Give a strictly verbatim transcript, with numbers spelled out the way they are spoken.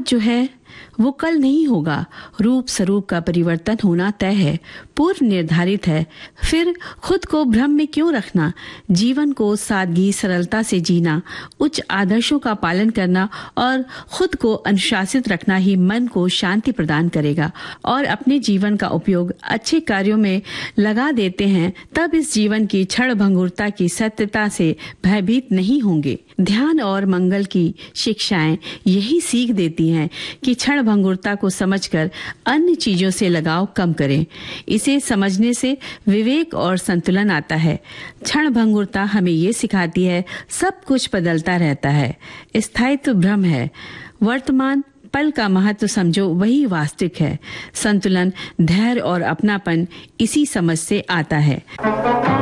जो है वो कल नहीं होगा। रूप स्वरूप का परिवर्तन होना तय है, पूर्व निर्धारित है। फिर खुद को भ्रम में क्यों रखना? जीवन को सादगी सरलता से जीना, उच्च आदर्शों का पालन करना और खुद को अनुशासित रखना ही मन को शांति प्रदान करेगा। और अपने जीवन का उपयोग अच्छे कार्यों में लगा देते हैं, तब इस जीवन की क्षण भंगुरता की सत्यता से भयभीत नहीं होंगे। ध्यान और मंगल की शिक्षाएं यही सीख देती हैं कि क्षण भंगुरता को समझकर अन्य चीजों से लगाव कम करें। इसे समझने से विवेक और संतुलन आता है। क्षण भंगुरता हमें ये सिखाती है सब कुछ बदलता रहता है, स्थायित्व भ्रम है। वर्तमान पल का महत्व समझो, वही वास्तविक है। संतुलन, धैर्य और अपनापन इसी समझ से आता है।